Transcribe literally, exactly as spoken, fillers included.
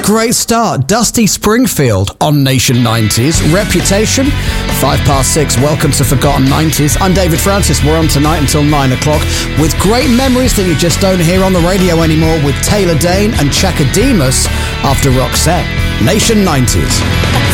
great start. Dusty Springfield on Nation nineties. Reputation, five past six. Welcome to Forgotten nineties. I'm David Francis. We're on tonight until nine o'clock with great memories that you just don't hear on the radio anymore with Taylor Dane and Chakademus after Roxette. Nation nineties.